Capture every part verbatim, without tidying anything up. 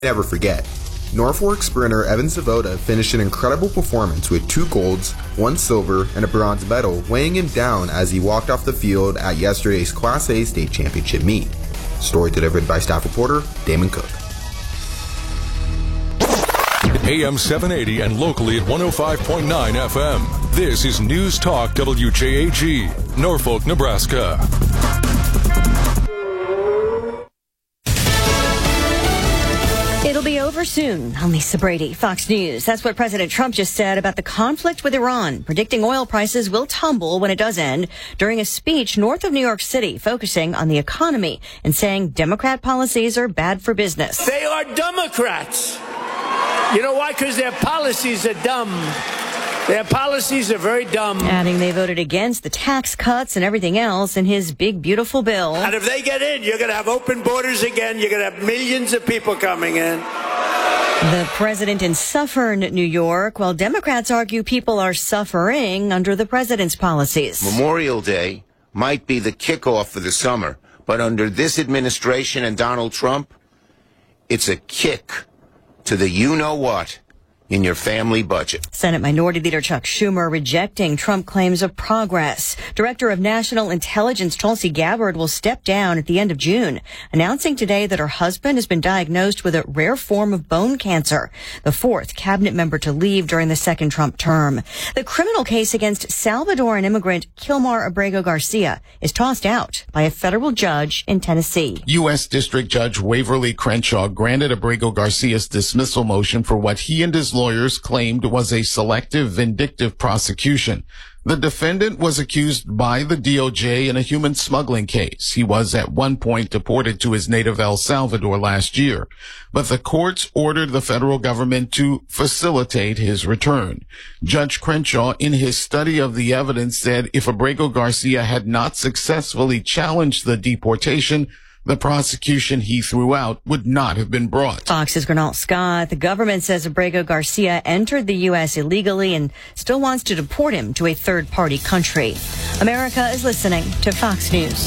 never forget. Norfolk sprinter Evan Svoboda finished an incredible performance with two golds, one silver, and a bronze medal, weighing him down as he walked off the field at yesterday's Class A state championship meet. Story delivered by staff reporter Damon Cook. A M seven eighty and locally at one oh five point nine F M. This is News Talk W J A G, Norfolk, Nebraska. It'll be over soon. I'm Lisa Brady, Fox News. That's what President Trump just said about the conflict with Iran, predicting oil prices will tumble when it does end, during a speech north of New York City focusing on the economy and saying Democrat policies are bad for business. They are Democrats. You know why? Because their policies are dumb. Their policies are very dumb. Adding they voted against the tax cuts and everything else in his big, beautiful bill. And if they get in, you're going to have open borders again. You're going to have millions of people coming in. The president in Suffern, New York, while Democrats argue people are suffering under the president's policies. Memorial Day might be the kickoff for the summer, but under this administration and Donald Trump, it's a kick to the you-know-what in your family budget. Senate Minority Leader Chuck Schumer rejecting Trump claims of progress. Director of National Intelligence Tulsi Gabbard will step down at the end of June, announcing today that her husband has been diagnosed with a rare form of bone cancer, the fourth cabinet member to leave during the second Trump term. The criminal case against Salvadoran immigrant Kilmar Abrego Garcia is tossed out by a federal judge in Tennessee. U S District Judge Waverly Crenshaw granted Abrego Garcia's dismissal motion for what he and his lawyers claimed was a selective, vindictive prosecution. The defendant was accused by the D O J in a human smuggling case. He was at one point deported to his native El Salvador last year, but the courts ordered the federal government to facilitate his return. Judge Crenshaw, in his study of the evidence, said if Abrego Garcia had not successfully challenged the deportation, the prosecution he threw out would not have been brought. Fox's Gernal Scott. The government says Abrego Garcia entered the U S illegally and still wants to deport him to a third-party country. America is listening to Fox News.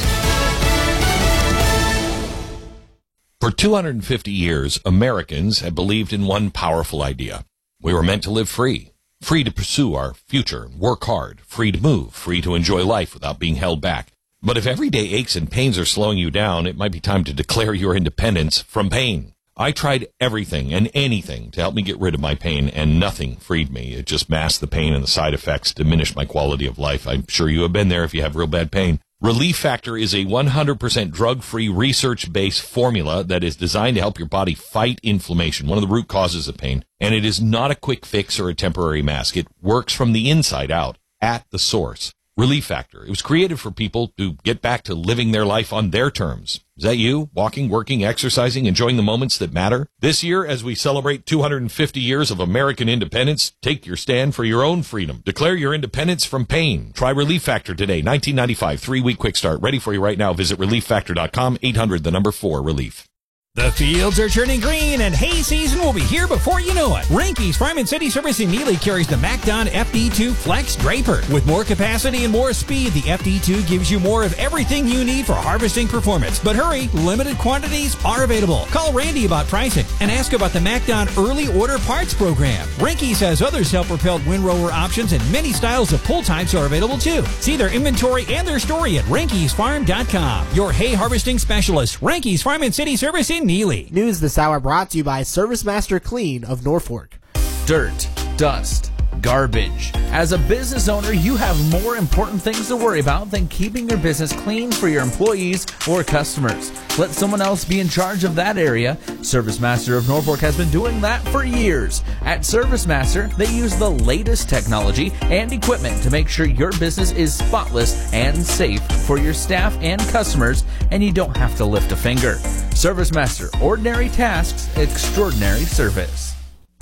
For two hundred fifty years, Americans have believed in one powerful idea. We were meant to live free. Free to pursue our future, work hard, free to move, free to enjoy life without being held back. But if everyday aches and pains are slowing you down, it might be time to declare your independence from pain. I tried everything and anything to help me get rid of my pain, and nothing freed me. It just masked the pain and the side effects, diminished my quality of life. I'm sure you have been there if you have real bad pain. Relief Factor is a one hundred percent drug-free, research-based formula that is designed to help your body fight inflammation, one of the root causes of pain. And it is not a quick fix or a temporary mask. It works from the inside out, at the source. Relief Factor. It was created for people to get back to living their life on their terms. Is that you? Walking, working, exercising, enjoying the moments that matter? This year, as we celebrate two hundred fifty years of American independence, take your stand for your own freedom. Declare your independence from pain. Try Relief Factor today. nineteen ninety-five, three-week quick start. Ready for you right now. Visit relief factor dot com, eight hundred, the number four, relief. The fields are turning green, and hay season will be here before you know it. Rinky's Farm and City Service in Neely carries the MacDon F D two Flex Draper. With more capacity and more speed, the F D two gives you more of everything you need for harvesting performance. But hurry, limited quantities are available. Call Randy about pricing and ask about the MacDon Early Order Parts Program. Rinky's has other self-propelled windrower options, and many styles of pull types are available too. See their inventory and their story at Rinky's Farm dot com. Your hay harvesting specialist, Rinky's Farm and City Service in Neely. News this hour brought to you by ServiceMaster Clean of Norfolk. Dirt, dust, garbage. As a business owner, you have more important things to worry about than keeping your business clean for your employees or customers. Let someone else be in charge of that area. ServiceMaster of Norfolk has been doing that for years. At ServiceMaster, they use the latest technology and equipment to make sure your business is spotless and safe for your staff and customers, and you don't have to lift a finger. ServiceMaster, ordinary tasks, extraordinary service.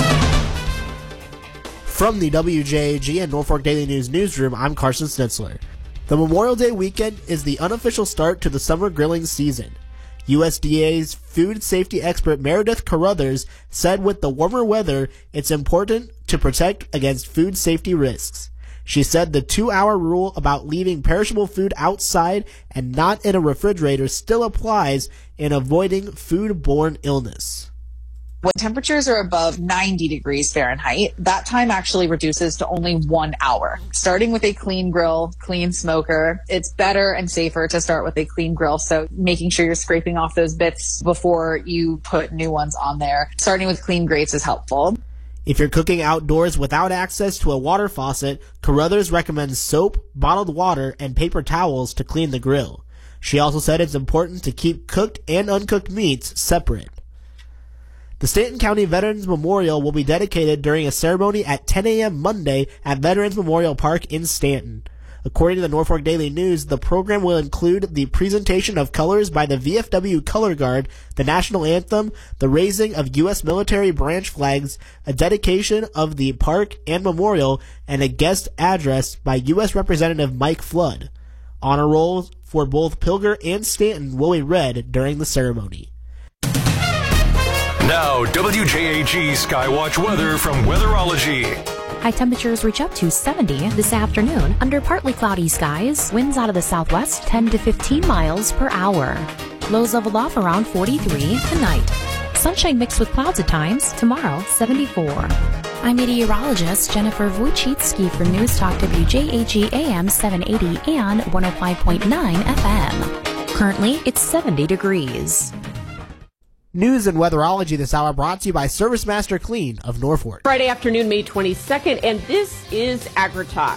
From the W J A G and Norfolk Daily News newsroom, I'm Carson Schnitzler. The Memorial Day weekend is the unofficial start to the summer grilling season. U S D A's food safety expert Meredith Carruthers said with the warmer weather, it's important to protect against food safety risks. She said the two-hour rule about leaving perishable food outside and not in a refrigerator still applies in avoiding food-borne illness. When temperatures are above ninety degrees Fahrenheit, that time actually reduces to only one hour. Starting with a clean grill, clean smoker, it's better and safer to start with a clean grill. So making sure you're scraping off those bits before you put new ones on there. Starting with clean grates is helpful. If you're cooking outdoors without access to a water faucet, Carruthers recommends soap, bottled water, and paper towels to clean the grill. She also said it's important to keep cooked and uncooked meats separate. The Stanton County Veterans Memorial will be dedicated during a ceremony at ten a.m. Monday at Veterans Memorial Park in Stanton. According to the Norfolk Daily News, the program will include the presentation of colors by the V F W Color Guard, the national anthem, the raising of U S military branch flags, a dedication of the park and memorial, and a guest address by U S Representative Mike Flood. Honor rolls for both Pilger and Stanton will be read during the ceremony. Now, W J A G Skywatch weather from Weatherology. High temperatures reach up to seventy this afternoon under partly cloudy skies. Winds out of the southwest ten to fifteen miles per hour. Lows level off around forty-three tonight. Sunshine mixed with clouds at times. Tomorrow, seventy-four. I'm meteorologist Jennifer Wojcicki for News Talk W J A G A M seven eighty and one oh five point nine F M. Currently, it's seventy degrees. News and weatherology this hour brought to you by Service Master Clean of Norfolk. Friday afternoon, May twenty-second, and this is AgriTalk.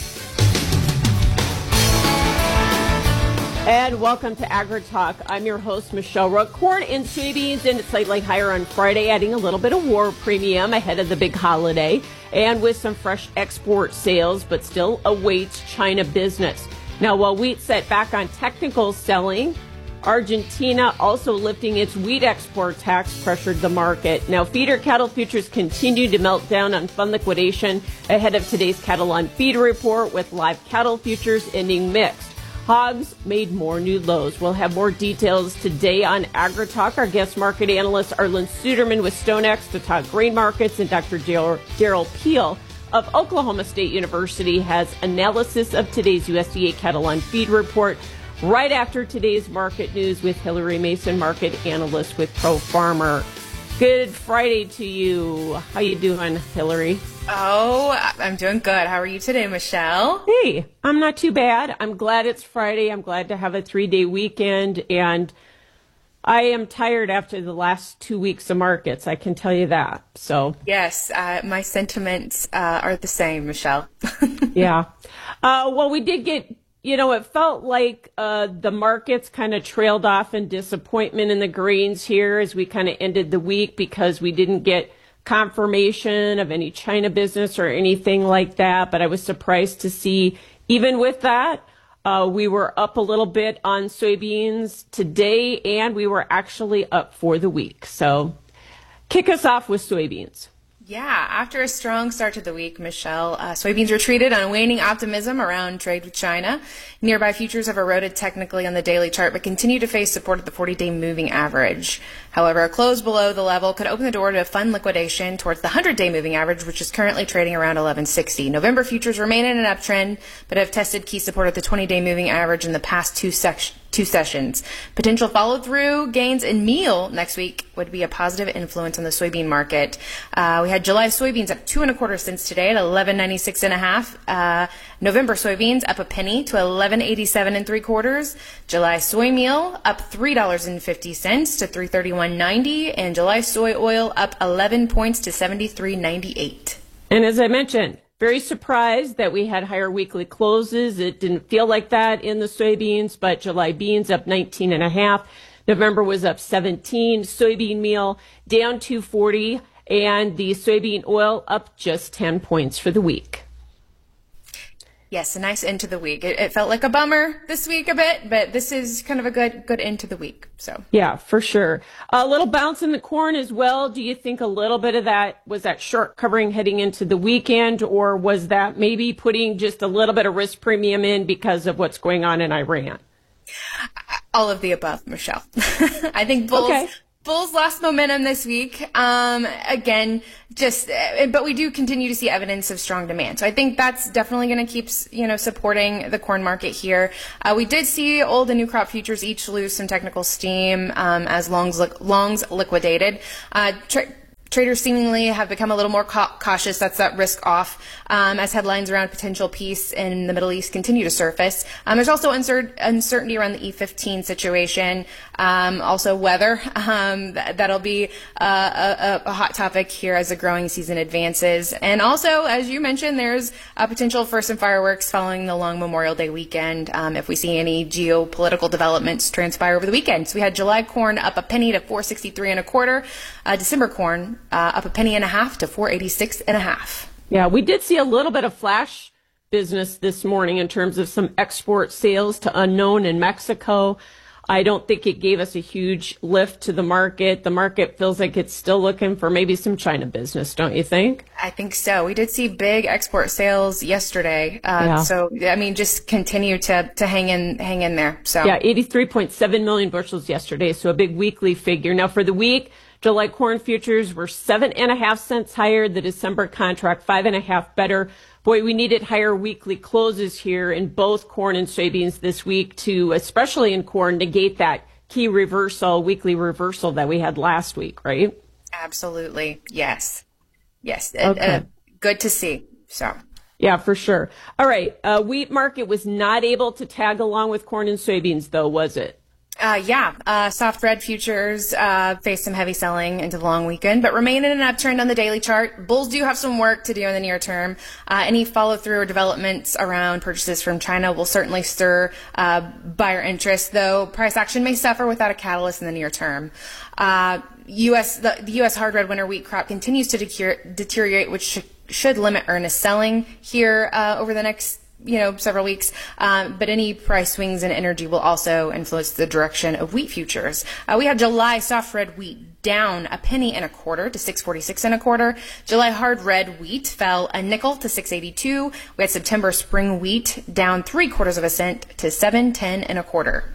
And welcome to AgriTalk. I'm your host, Michelle Rook. Corn and soybeans ended slightly higher on Friday, adding a little bit of war premium ahead of the big holiday, and with some fresh export sales, but still awaits China business. Now, while wheat set back on technical selling, Argentina also lifting its wheat export tax pressured the market. Now, feeder cattle futures continue to melt down on fund liquidation ahead of today's cattle on feed report, with live cattle futures ending mixed. Hogs made more new lows. We'll have more details today on AgriTalk. Our guest market analyst Arlen Suderman with StoneX to talk grain markets, and Doctor Daryl Peel of Oklahoma State University has analysis of today's U S D A cattle on feed report. Right after today's market news with Hillary Mason, market analyst with Pro Farmer. Good Friday to you. How you doing, Hillary? Oh, I'm doing good. How are you today, Michelle? Hey, I'm not too bad. I'm glad it's Friday. I'm glad to have a three-day weekend, and I am tired after the last two weeks of markets. I can tell you that. So yes, uh, my sentiments uh, are the same, Michelle. Yeah. Uh, well, we did get. You know, it felt like uh, the markets kind of trailed off in disappointment in the grains here as we kind of ended the week, because we didn't get confirmation of any China business or anything like that. But I was surprised to see, even with that, uh, we were up a little bit on soybeans today, and we were actually up for the week. So kick us off with soybeans. Yeah, after a strong start to the week, Michelle, uh, soybeans retreated on waning optimism around trade with China. Nearby futures have eroded technically on the daily chart, but continue to face support at the forty-day moving average. However, a close below the level could open the door to fund liquidation towards the hundred-day moving average, which is currently trading around eleven sixty. November futures remain in an uptrend, but have tested key support at the twenty-day moving average in the past two sections. Two sessions. Potential follow-through gains in meal next week would be a positive influence on the soybean market. Uh, we had July soybeans up two and a quarter cents today at eleven ninety-six and a half. Uh, November soybeans up a penny to eleven eighty-seven and three quarters. July soy meal up three dollars and fifty cents to three thirty-one ninety, and July soy oil up eleven points to seventy-three ninety-eight. And as I mentioned, very surprised that we had higher weekly closes. It didn't feel like that in the soybeans, but July beans up nineteen and a half. November was up seventeen. Soybean meal down two forty, and the soybean oil up just ten points for the week. Yes, a nice end to the week. It, it felt like a bummer this week a bit, but this is kind of a good good end to the week. So yeah, for sure. A little bounce in the corn as well. Do you think a little bit of that was that short covering heading into the weekend, or was that maybe putting just a little bit of risk premium in because of what's going on in Iran? All of the above, Michelle. I think bulls. Okay. Bulls lost momentum this week. Um, again, just, but we do continue to see evidence of strong demand. So I think that's definitely going to keep, you know, supporting the corn market here. Uh, we did see old and new crop futures each lose some technical steam, um, as longs, longs liquidated. Uh, tra- Traders seemingly have become a little more ca- cautious. That's that risk off um, as headlines around potential peace in the Middle East continue to surface. Um, there's also uncer- uncertainty around the E fifteen situation, um, also weather. Um, th- that'll be uh, a, a hot topic here as the growing season advances. And also, as you mentioned, there's a potential for some fireworks following the long Memorial Day weekend um, if we see any geopolitical developments transpire over the weekend. So we had July corn up a penny to four sixty-three and a quarter. Uh, December corn Uh, up a penny and a half to four eighty-six and a half. Yeah, we did see a little bit of flash business this morning in terms of some export sales to unknown in Mexico. I don't think it gave us a huge lift to the market. The market feels like it's still looking for maybe some China business, don't you think? I think so. We did see big export sales yesterday. Uh, Yeah. So, I mean, just continue to, to hang in, hang in there. So, Yeah, eighty-three point seven million bushels yesterday, so a big weekly figure. Now for the week, July corn futures were seven and a half cents higher. The December contract, five and a half better. Boy, we needed higher weekly closes here in both corn and soybeans this week to, especially in corn, negate that key reversal, weekly reversal that we had last week, right? absolutely. Yes. Yes. Okay. Uh, good to see. So. Yeah, for sure. All right. Uh, wheat market was not able to tag along with corn and soybeans, though, was it? Uh, yeah, uh, soft red futures, uh, faced some heavy selling into the long weekend, but remain in an uptrend on the daily chart. Bulls do have some work to do in the near term. Uh, any follow through or developments around purchases from China will certainly stir, uh, buyer interest, though price action may suffer without a catalyst in the near term. Uh, U S, the, the U S hard red winter wheat crop continues to decur- deteriorate, which sh- should limit earnest selling here, uh, over the next you know, several weeks. Um, but any price swings in energy will also influence the direction of wheat futures. Uh, we had July soft red wheat down a penny and a quarter to six forty-six and a quarter. July hard red wheat fell a nickel to six eighty-two. We had September spring wheat down three quarters of a cent to seven ten and a quarter.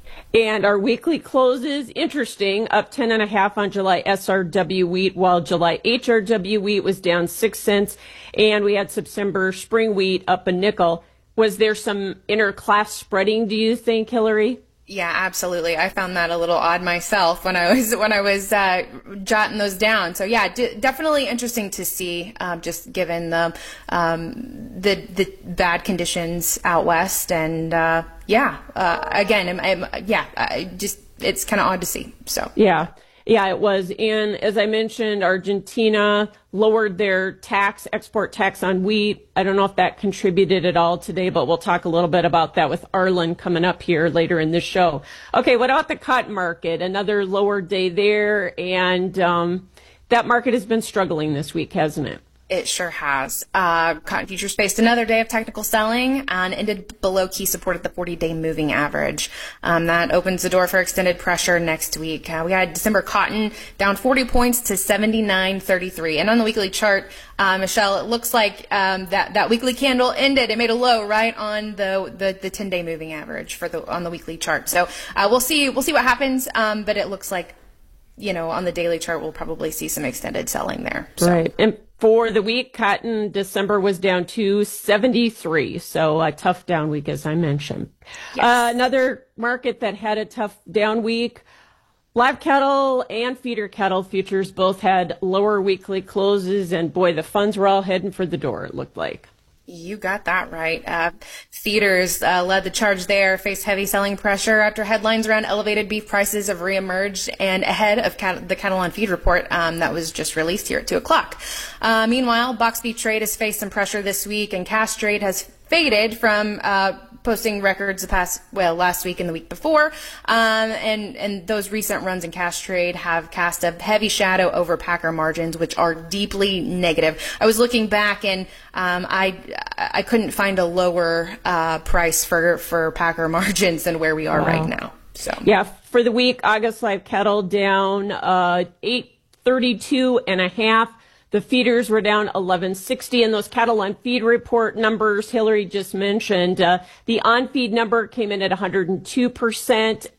And our weekly closes, interesting, up ten and a half on July S R W wheat, while July H R W wheat was down six cents. And we had September spring wheat up a nickel. Was there some interclass spreading, do you think, Hillary? Yeah, absolutely. I found that a little odd myself when I was when I was uh, jotting those down. So yeah, d- definitely interesting to see, um, just given the um, the the bad conditions out west, and uh, yeah, uh, again, I'm, I'm, yeah, I just it's kind of odd to see. So yeah. Yeah, it was. And as I mentioned, Argentina lowered their tax, export tax on wheat. I don't know if that contributed at all today, but we'll talk a little bit about that with Arlen coming up here later in this show. Okay, what about the cotton market? Another lower day there. And um, that market has been struggling this week, hasn't it? It sure has. Uh, cotton futures faced another day of technical selling and ended below key support at the forty-day moving average. Um, that opens the door for extended pressure next week. Uh, we had December cotton down forty points to seventy-nine thirty-three. And on the weekly chart, uh, Michelle, it looks like um, that that weekly candle ended. It made a low right on the the, the ten-day moving average for the on the weekly chart. So uh, we'll see we'll see what happens. Um, but it looks like, you know, on the daily chart, we'll probably see some extended selling there. So. Right. And for the week, cotton December was down to seventy-three. So a tough down week, as I mentioned. Yes. Uh, another market that had a tough down week, live cattle and feeder cattle futures both had lower weekly closes. And boy, the funds were all heading for the door, it looked like. You got that right. Uh, feeders uh, led the charge there, faced heavy selling pressure after headlines around elevated beef prices have reemerged and ahead of cat- the Cattle on Feed report um, that was just released here at two o'clock. Uh, meanwhile, box beef trade has faced some pressure this week, and cash trade has faded from uh, posting records the past, well, last week and the week before. Um, and, and those recent runs in cash trade have cast a heavy shadow over packer margins, which are deeply negative. I was looking back and um, I I couldn't find a lower uh, price for, for packer margins than where we are wow. right now. So yeah, for the week, August live cattle down uh, eight thirty-two and a half. The feeders were down eleven sixty, and those cattle on feed report numbers Hillary just mentioned, uh, the on feed number came in at one hundred two percent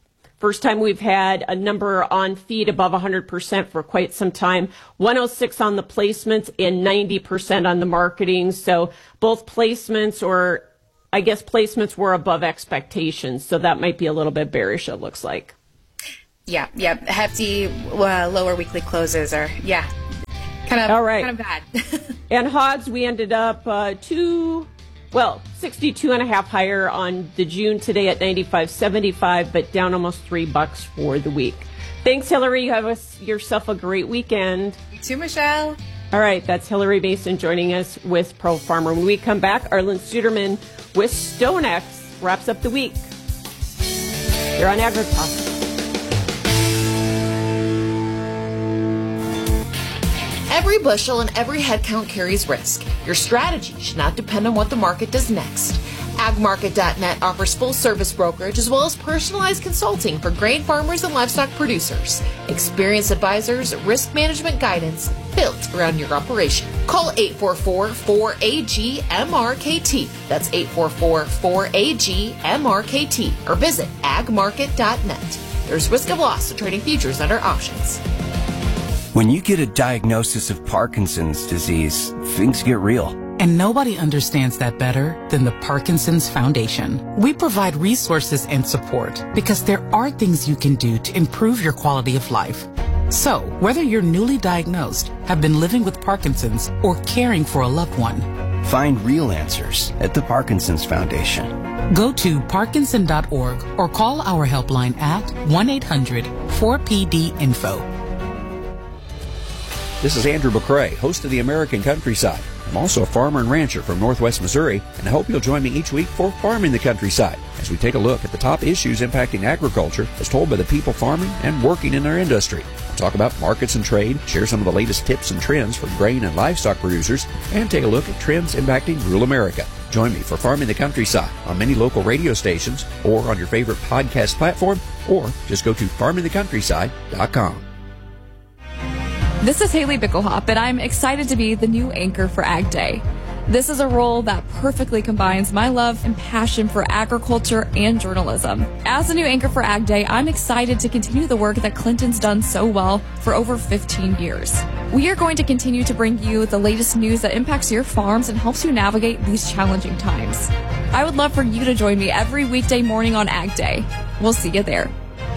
First time we've had a number on feed above one hundred percent for quite some time. one oh six on the placements and ninety percent on the marketing. So both placements or I guess placements were above expectations. So that might be a little bit bearish, it looks like. Yeah, yeah. Hefty uh, lower weekly closes are, yeah, kind of, All right. kind of bad. And hogs, we ended up uh, two, well, sixty-two and a half higher on the June today at ninety-five seventy-five, but down almost three bucks for the week. Thanks, Hillary. You have a, yourself a great weekend. You too, Michelle. All right, that's Hillary Mason joining us with Pro Farmer. When we come back, Arlen Suderman with StoneX wraps up the week. You're on AgriTalk. Every bushel and every head count carries risk. Your strategy should not depend on what the market does next. ag market dot net offers full-service brokerage as well as personalized consulting for grain farmers and livestock producers. Experienced advisors, risk management guidance built around your operation. Call eight four four, four A G, M R K T. That's eight four four, four A G, M R K T. Or visit ag market dot net. There's risk of loss to trading futures under options. When you get a diagnosis of Parkinson's disease, things get real. And nobody understands that better than the Parkinson's Foundation. We provide resources and support because there are things you can do to improve your quality of life. So, whether you're newly diagnosed, have been living with Parkinson's, or caring for a loved one, find real answers at the Parkinson's Foundation. Go to parkinson dot org or call our helpline at one eight hundred, four P D info. This is Andrew McCrae, host of the American Countryside. I'm also a farmer and rancher from Northwest Missouri, and I hope you'll join me each week for Farming the Countryside as we take a look at the top issues impacting agriculture as told by the people farming and working in our industry. We'll talk about markets and trade, share some of the latest tips and trends for grain and livestock producers, and take a look at trends impacting rural America. Join me for Farming the Countryside on many local radio stations or on your favorite podcast platform, or just go to farming the countryside dot com. This is Haley Bickelhop, and I'm excited to be the new anchor for Ag Day. This is a role that perfectly combines my love and passion for agriculture and journalism. As the new anchor for Ag Day, I'm excited to continue the work that Clinton's done so well for over fifteen years. We are going to continue to bring you the latest news that impacts your farms and helps you navigate these challenging times. I would love for you to join me every weekday morning on Ag Day. We'll see you there.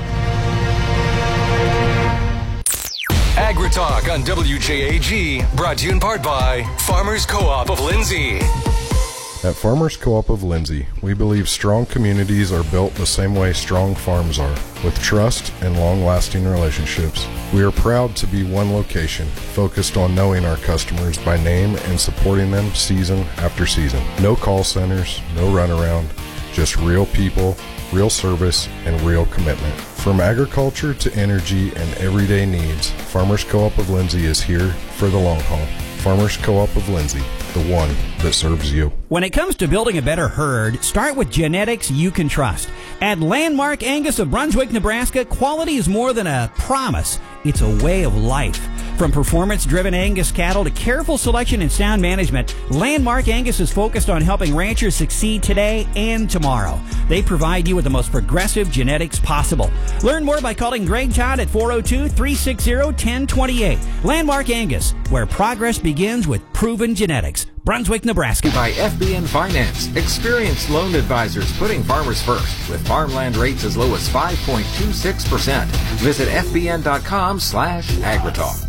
AgriTalk on W J A G, brought to you in part by Farmers Co-op of Lindsay. At Farmers Co-op of Lindsay, we believe strong communities are built the same way strong farms are, with trust and long-lasting relationships. We are proud to be one location, focused on knowing our customers by name and supporting them season after season. No call centers, no runaround, just real people, real service, and real commitment. From agriculture to energy and everyday needs, Farmers Co-op of Lindsay is here for the long haul. Farmers Co-op of Lindsay, the one that serves you. When it comes to building a better herd, start with genetics you can trust. At Landmark Angus of Brunswick, Nebraska, quality is more than a promise. It's a way of life. From performance-driven Angus cattle to careful selection and sound management, Landmark Angus is focused on helping ranchers succeed today and tomorrow. They provide you with the most progressive genetics possible. Learn more by calling Greg Todd at four oh two, three six zero, one oh two eight. Landmark Angus, where progress begins with proven genetics. Brunswick, Nebraska. By F B N Finance, experienced loan advisors putting farmers first with farmland rates as low as five point two six percent. Visit F B N dot com slash AgriTalk.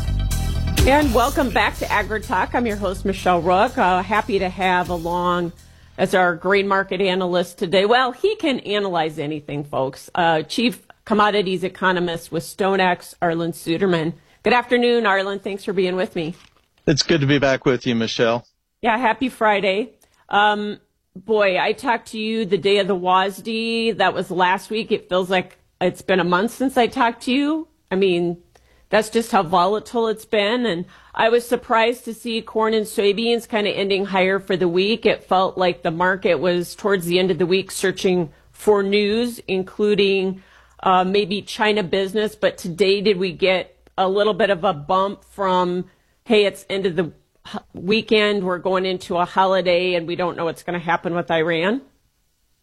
And welcome back to AgriTalk. I'm your host, Michelle Rook. Uh, happy to have along as our grain market analyst today. Well, he can analyze anything, folks. Uh, Chief Commodities Economist with StoneX, Arlen Suderman. Good afternoon, Arlen. Thanks for being with me. It's good to be back with you, Michelle. Yeah, happy Friday. Um, boy, I talked to you the day of the W A S D. That was last week. It feels like it's been a month since I talked to you. I mean, that's just how volatile it's been. And I was surprised to see corn and soybeans kind of ending higher for the week. It felt like the market was towards the end of the week searching for news, including uh, maybe China business. But today, did we get a little bit of a bump from, hey, it's end of the weekend, we're going into a holiday, and we don't know what's going to happen with Iran?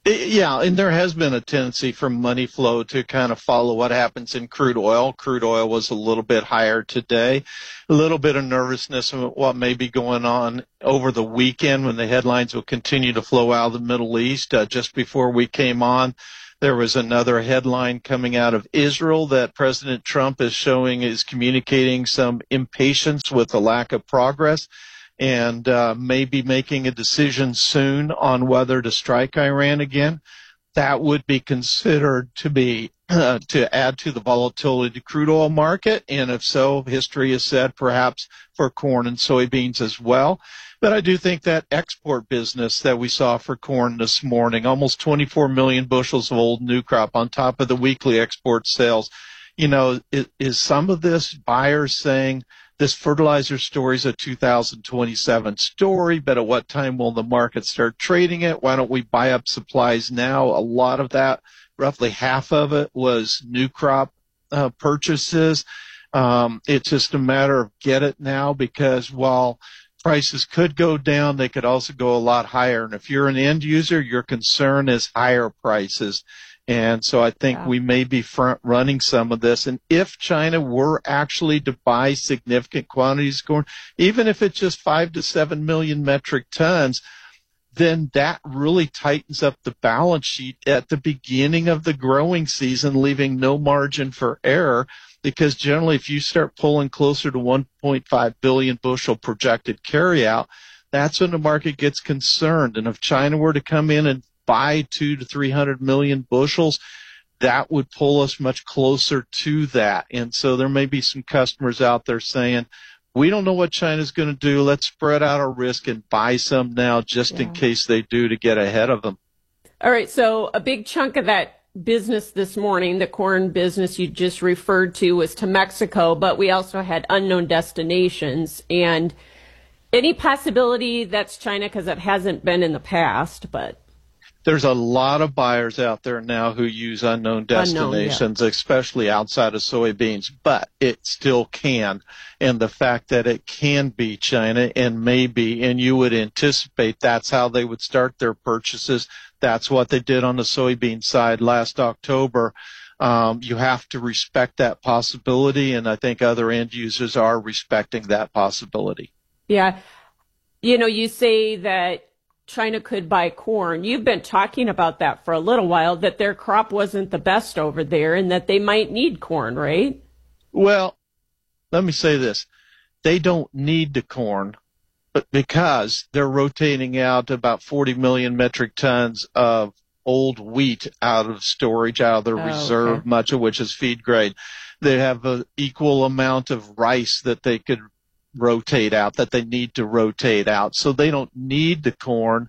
Yeah, and there has been a tendency for money flow to kind of follow what happens in crude oil. Crude oil was a little bit higher today. A little bit of nervousness about what may be going on over the weekend when the headlines will continue to flow out of the Middle East. Uh, just before we came on, there was another headline coming out of Israel that President Trump is showing is communicating some impatience with the lack of progress, and uh, maybe making a decision soon on whether to strike Iran again. That would be considered to be uh, to add to the volatility of the crude oil market, and if so, history has said perhaps for corn and soybeans as well. But I do think that export business that we saw for corn this morning, almost twenty-four million bushels of old new crop on top of the weekly export sales, you know, is, is some of this buyers saying, this fertilizer story is a two thousand twenty-seven story, but at what time will the market start trading it? Why don't we buy up supplies now? A lot of that, roughly half of it, was new crop uh, purchases. Um, it's just a matter of get it now, because while prices could go down, they could also go a lot higher. And if you're an end user, your concern is higher prices. And so I think yeah. we may be front running some of this. And if China were actually to buy significant quantities of corn, even if it's just five to seven million metric tons, then that really tightens up the balance sheet at the beginning of the growing season, leaving no margin for error. Because generally, if you start pulling closer to one point five billion bushel projected carryout, that's when the market gets concerned. And if China were to come in and buy two to three hundred million bushels, that would pull us much closer to that. And so there may be some customers out there saying, we don't know what China's going to do. Let's spread out our risk and buy some now just yeah. in case they do, to get ahead of them. All right. So a big chunk of that business this morning, the corn business you just referred to, was to Mexico, but we also had unknown destinations. And any possibility that's China, because it hasn't been in the past, but there's a lot of buyers out there now who use unknown destinations, unknown, yeah. especially outside of soybeans, but it still can. And the fact that it can be China and maybe, and you would anticipate that's how they would start their purchases. That's what they did on the soybean side last October. Um, you have to respect that possibility, and I think other end users are respecting that possibility. Yeah. You know, you say that China could buy corn. You've been talking about that for a little while, that their crop wasn't the best over there and that they might need corn, right? Well, let me say this. They don't need the corn, but because they're rotating out about forty million metric tons of old wheat out of storage, out of their oh, reserve, okay. much of which is feed grade. They have an equal amount of rice that they could rotate out, that they need to rotate out. So they don't need the corn,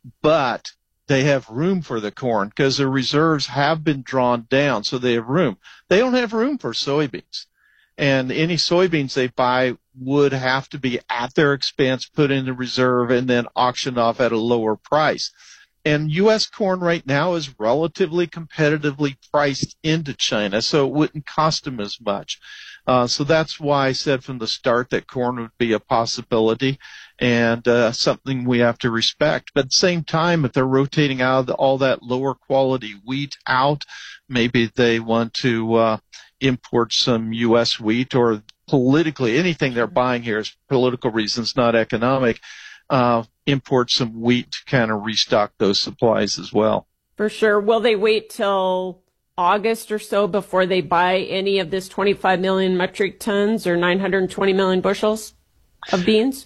but they have room for the corn because their reserves have been drawn down, so they have room. They don't have room for soybeans. And any soybeans they buy would have to be at their expense, put into reserve, and then auctioned off at a lower price. And U S corn right now is relatively competitively priced into China, so it wouldn't cost them as much. Uh, so that's why I said from the start that corn would be a possibility and uh, something we have to respect. But at the same time, if they're rotating out all that lower quality wheat out, maybe they want to uh, import some U S wheat, or politically, anything they're buying here is political reasons, not economic. Uh, import some wheat to kind of restock those supplies as well. For sure. Will they wait till August or so before they buy any of this twenty-five million metric tons or nine hundred twenty million bushels of beans?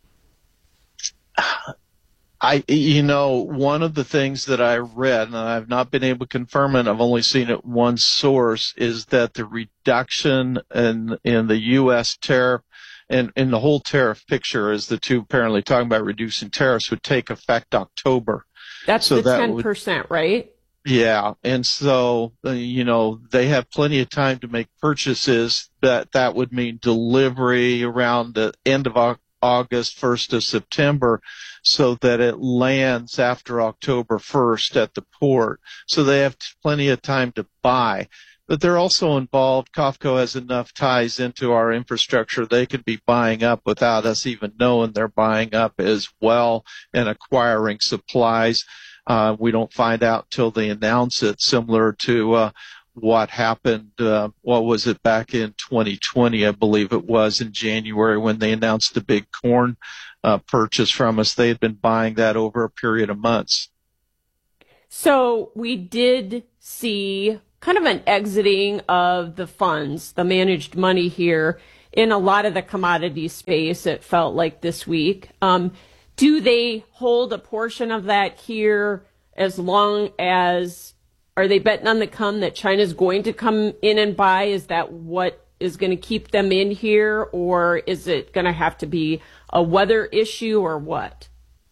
I, you know, one of the things that I read, and I've not been able to confirm it, I've only seen it one source, is that the reduction in, in the U S tariff and in the whole tariff picture, as the two apparently talking about reducing tariffs, would take effect October. That's so the that ten percent, would, right? Yeah. And so, uh, you know, they have plenty of time to make purchases. That that would mean delivery around the end of August, first of September, so that it lands after October first at the port. So they have plenty of time to buy. But they're also involved. COFCO has enough ties into our infrastructure. They could be buying up without us even knowing they're buying up as well and acquiring supplies. Uh, we don't find out till they announce it, similar to uh, what happened, uh, what was it, back in twenty twenty, I believe it was, in January when they announced the big corn uh, purchase from us. They had been buying that over a period of months. So we did see kind of an exiting of the funds, the managed money here in a lot of the commodity space, it felt like this week. Um, do they hold a portion of that here as long as, are they betting on the come that China's going to come in and buy? Is that what is going to keep them in here, or is it going to have to be a weather issue, or what?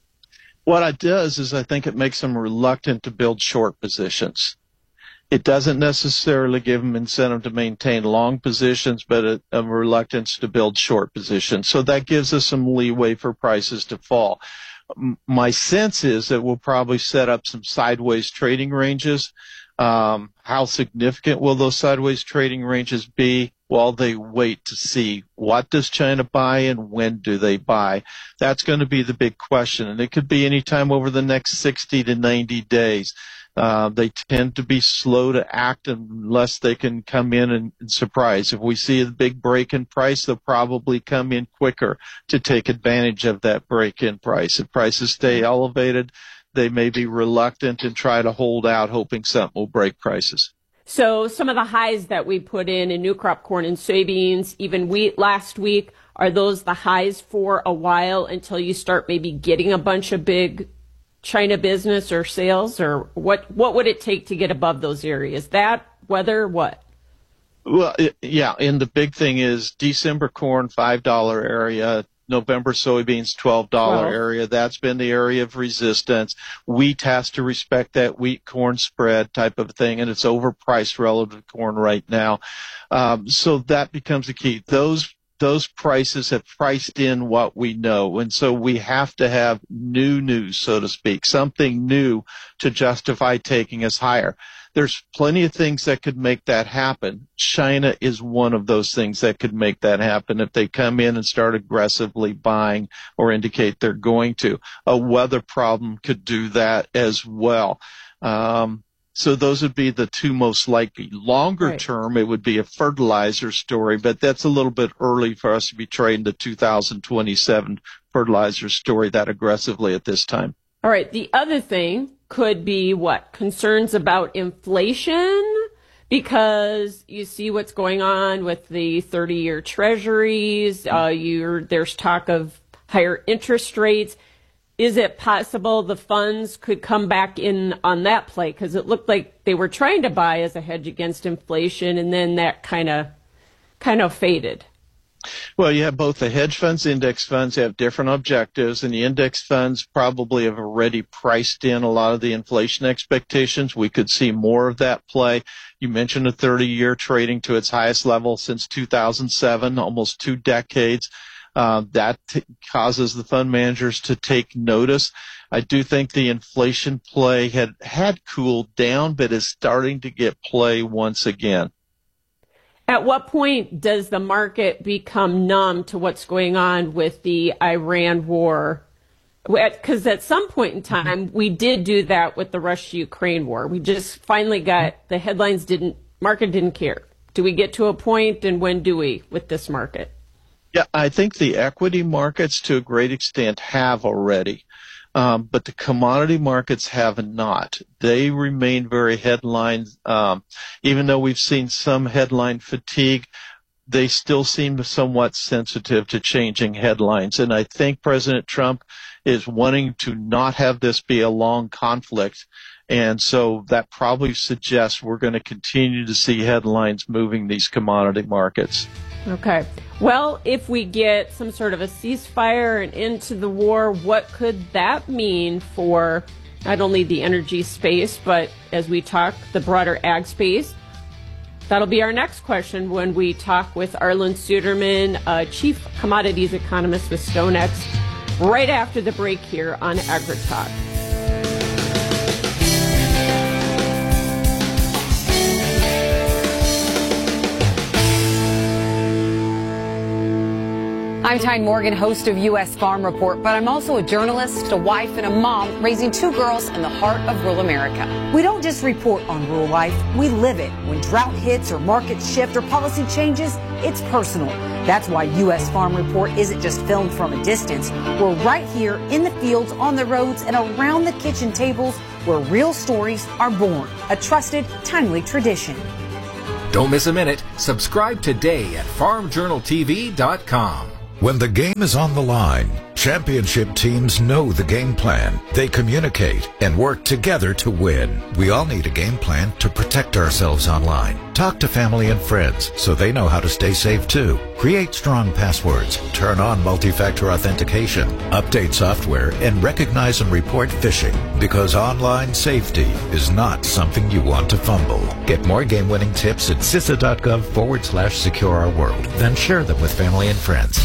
What it does is I think it makes them reluctant to build short positions. It doesn't necessarily give them incentive to maintain long positions, but a, a reluctance to build short positions. So that gives us some leeway for prices to fall. M- my sense is that we'll probably set up some sideways trading ranges. Um, how significant will those sideways trading ranges be while they wait to see what does China buy and when do they buy? That's going to be the big question, and it could be any time over the next sixty to ninety days. Uh, they tend to be slow to act unless they can come in and, and surprise. If we see a big break in price, they'll probably come in quicker to take advantage of that break in price. If prices stay elevated, they may be reluctant and try to hold out, hoping something will break prices. So some of the highs that we put in in new crop corn and soybeans, even wheat last week, are those the highs for a while until you start maybe getting a bunch of big China business or sales, or what, what would it take to get above those areas? That, weather, what? Well, it, yeah, and the big thing is December corn, five dollars area, November soybeans, twelve dollars twelve. area. That's been the area of resistance. Wheat has to respect that wheat-corn spread type of thing, and it's overpriced relative to corn right now. Um, so that becomes the key. Those Those prices have priced in what we know, and so we have to have new news, so to speak, something new to justify taking us higher. There's plenty of things that could make that happen. China is one of those things that could make that happen if they come in and start aggressively buying or indicate they're going to. A weather problem could do that as well. Um, So those would be the two most likely. Longer Right. term, it would be a fertilizer story, but that's a little bit early for us to be trading the two thousand twenty-seven fertilizer story that aggressively at this time. All right. The other thing could be what? Concerns about inflation, because you see what's going on with the thirty-year treasuries. Uh, you're, there's talk of higher interest rates. Is it possible the funds could come back in on that play? Because it looked like they were trying to buy as a hedge against inflation, and then that kind of kind of faded. Well, you have both the hedge funds, index funds have different objectives, and the index funds probably have already priced in a lot of the inflation expectations. We could see more of that play. You mentioned a thirty-year trading to its highest level since two thousand seven, almost two decades. Uh, that t- causes the fund managers to take notice. I do think the inflation play had, had cooled down, but is starting to get play once again. At what point does the market become numb to what's going on with the Iran war? Because at some point in time, we did do that with the Russia-Ukraine war. We just finally got, the headlines didn't, market didn't care. Do we get to a point, and when do we with this market? Yeah, I think the equity markets to a great extent have already, um, but the commodity markets have not. They remain very headline, um, even though we've seen some headline fatigue, they still seem somewhat sensitive to changing headlines. And I think President Trump is wanting to not have this be a long conflict. And so that probably suggests we're going to continue to see headlines moving these commodity markets. Okay. Well, if we get some sort of a ceasefire and end to the war, what could that mean for not only the energy space, but as we talk, the broader ag space? That'll be our next question when we talk with Arlan Suderman, uh, Chief Commodities Economist with StoneX, right after the break here on AgriTalk. I'm Tyne Morgan, host of U S Farm Report, but I'm also a journalist, a wife, and a mom raising two girls in the heart of rural America. We don't just report on rural life, we live it. When drought hits or markets shift or policy changes, it's personal. That's why U S Farm Report isn't just filmed from a distance. We're right here in the fields, on the roads, and around the kitchen tables where real stories are born. A trusted, timely tradition. Don't miss a minute. Subscribe today at farm journal t v dot com. When the game is on the line, championship teams know the game plan. They communicate and work together to win. We all need a game plan to protect ourselves online. Talk to family and friends so they know how to stay safe too. Create strong passwords, turn on multi-factor authentication, update software, and recognize and report phishing. Because online safety is not something you want to fumble. Get more game-winning tips at C I S A dot gov forward slash secure our world. Then share them with family and friends.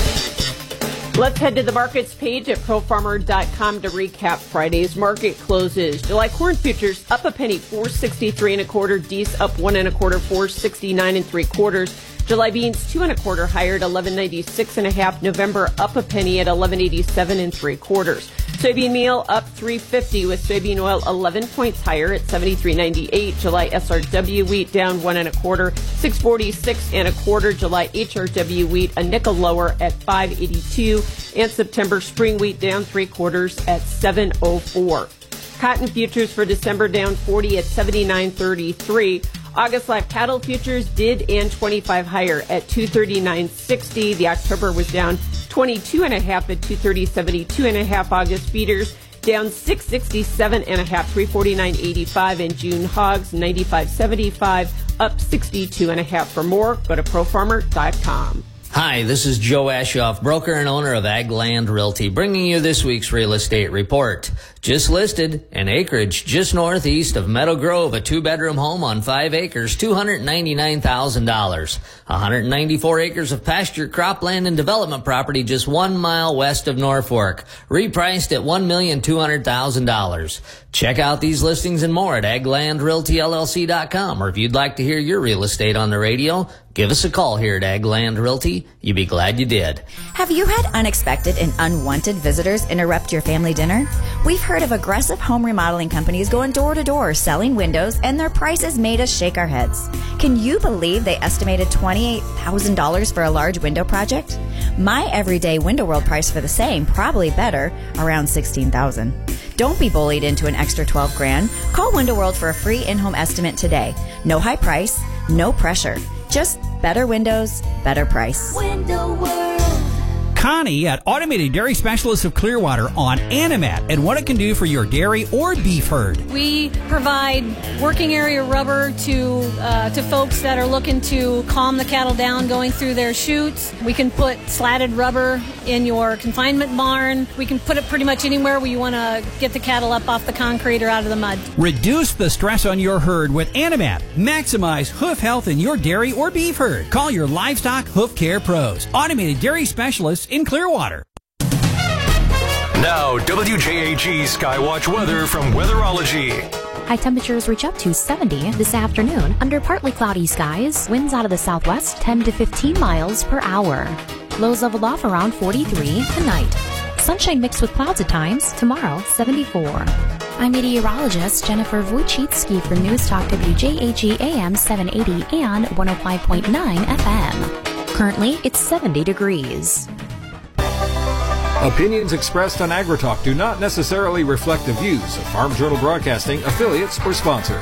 Let's head to the markets page at pro farmer dot com to recap Friday's market closes. July corn futures up a penny, four sixty-three and a quarter. Dees up one and a quarter, four sixty-nine and three quarters. July beans two and a quarter, higher at eleven ninety-six and a half. November up a penny at eleven eighty-seven and three quarters. Soybean meal up three fifty with soybean oil eleven points higher at seventy-three ninety-eight. July S R W wheat down one and a quarter, six forty-six and a quarter. July H R W wheat a nickel lower at five eighty-two, and September spring wheat down three quarters at seven oh four. Cotton futures for December down forty at seventy-nine thirty-three. August live cattle futures did and twenty-five higher at two thirty-nine sixty. The October was down twenty-two and a half at two thirty seventy-two and a half. August feeders down six sixty-seven and a half, three forty-nine eighty-five. And June hogs ninety-five seventy-five, up sixty-two and a half. For more, go to pro farmer dot com. Hi, this is Joe Ashoff, broker and owner of Ag Land Realty, bringing you this week's real estate report. Just listed, an acreage just northeast of Meadow Grove, a two-bedroom home on five acres, two hundred ninety-nine thousand dollars. one hundred ninety-four acres of pasture, cropland, and development property just one mile west of Norfolk, repriced at one million two hundred thousand dollars. Check out these listings and more at ag land realty l l c dot com, or if you'd like to hear your real estate on the radio, give us a call here at Ag Land Realty. You'd be glad you did. Have you had unexpected and unwanted visitors interrupt your family dinner? We've heard of aggressive home remodeling companies going door to door selling windows, and their prices made us shake our heads. Can you believe they estimated twenty-eight thousand dollars for a large window project? My everyday Window World price for the same, probably better, around sixteen thousand dollars. Don't be bullied into an extra twelve grand. Call Window World for a free in-home estimate today. No high price, no pressure. Just better windows, better price. Window World. Connie at Automated Dairy Specialists of Clearwater on Animat and what it can do for your dairy or beef herd. We provide working area rubber to uh, to folks that are looking to calm the cattle down going through their chutes. We can put slatted rubber in your confinement barn. We can put it pretty much anywhere where you want to get the cattle up off the concrete or out of the mud. Reduce the stress on your herd with Animat. Maximize hoof health in your dairy or beef herd. Call your livestock hoof care pros. Automated Dairy Specialists in Clearwater. Now, W J A G Skywatch weather from Weatherology. High temperatures reach up to seventy this afternoon under partly cloudy skies. Winds out of the southwest ten to fifteen miles per hour. Lows level off around forty-three tonight. Sunshine mixed with clouds at times. Tomorrow, seventy-four. I'm meteorologist Jennifer Wojcicki for News Talk W J A G A M seven eighty and one oh five point nine F M. Currently, it's seventy degrees. Opinions expressed on AgriTalk do not necessarily reflect the views of Farm Journal Broadcasting, affiliates, or sponsors.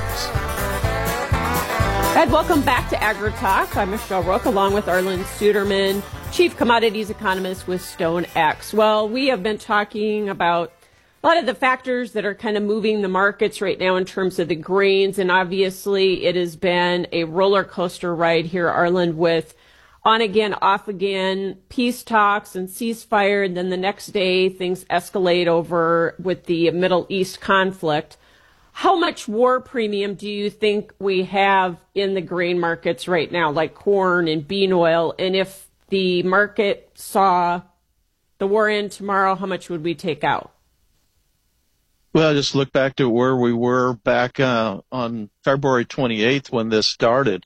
And welcome back to AgriTalk. I'm Michelle Rook, along with Arlen Suderman, Chief Commodities Economist with StoneX. Well, we have been talking about a lot of the factors that are kind of moving the markets right now in terms of the grains, and obviously it has been a roller coaster ride here, Arlen, with on again, off again, peace talks and ceasefire, and then the next day things escalate over with the Middle East conflict. How much war premium do you think we have in the grain markets right now, like corn and bean oil? And if the market saw the war end tomorrow, how much would we take out? Well, just look back to where we were back uh, on February twenty-eighth when this started.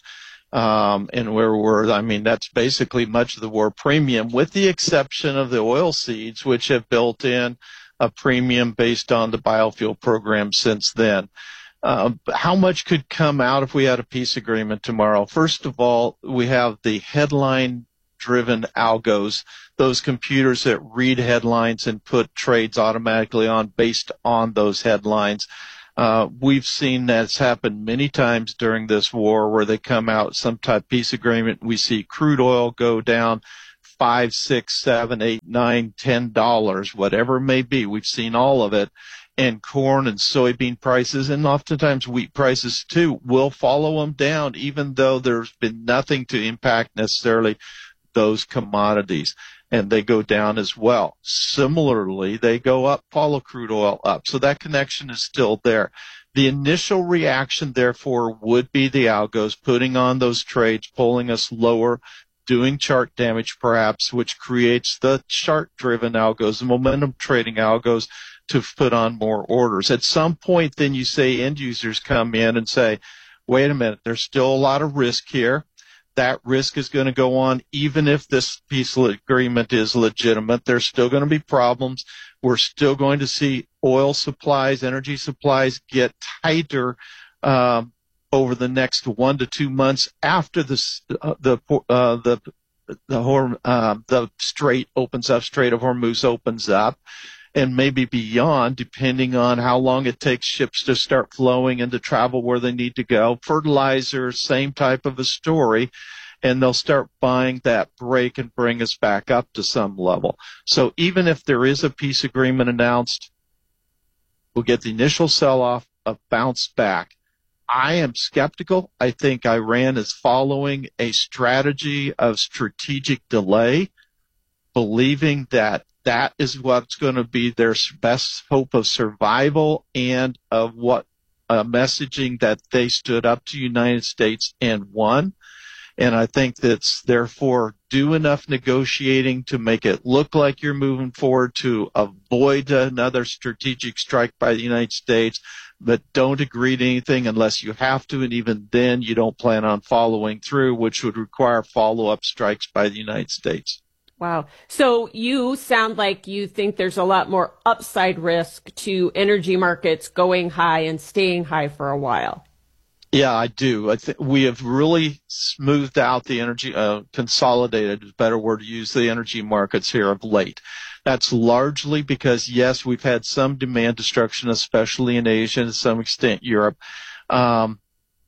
Um, and where we're, I mean, that's basically much of the war premium, with the exception of the oil seeds, which have built in a premium based on the biofuel program since then. Uh, how much could come out if we had a peace agreement tomorrow? First of all, we have the headline-driven algos, those computers that read headlines and put trades automatically on based on those headlines. Uh, we've seen that's happened many times during this war, where they come out some type of peace agreement. We see crude oil go down five, six, seven, eight, nine, ten dollars, whatever it may be. We've seen all of it. And corn and soybean prices, and oftentimes wheat prices too, will follow them down, even though there's been nothing to impact necessarily those commodities. And they go down as well. Similarly, they go up, follow crude oil up. So that connection is still there. The initial reaction, therefore, would be the algos putting on those trades, pulling us lower, doing chart damage perhaps, which creates the chart-driven algos, the momentum trading algos, to put on more orders. At some point, then you say end users come in and say, wait a minute, there's still a lot of risk here. That risk is going to go on even if this peace agreement is legitimate. There's still going to be problems. We're still going to see oil supplies, energy supplies get tighter um, over the next one to two months after this, uh, the uh, the the, Horm, uh, the Strait opens up, Strait of Hormuz opens up, and maybe beyond, depending on how long it takes ships to start flowing and to travel where they need to go. Fertilizer, same type of a story, and they'll start buying that break and bring us back up to some level. So even if there is a peace agreement announced, we'll get the initial sell-off, a bounce back. I am skeptical. I think Iran is following a strategy of strategic delay, believing that that is what's going to be their best hope of survival and of what uh, messaging that they stood up to the United States and won. And I think that's therefore do enough negotiating to make it look like you're moving forward to avoid another strategic strike by the United States, but don't agree to anything unless you have to. And even then you don't plan on following through, which would require follow-up strikes by the United States. Wow. So you sound like you think there's a lot more upside risk to energy markets going high and staying high for a while. Yeah, I do. I think we have really smoothed out the energy, uh, consolidated is a better word to use, the energy markets here of late. That's largely because, yes, we've had some demand destruction, especially in Asia and to some extent Europe. Um,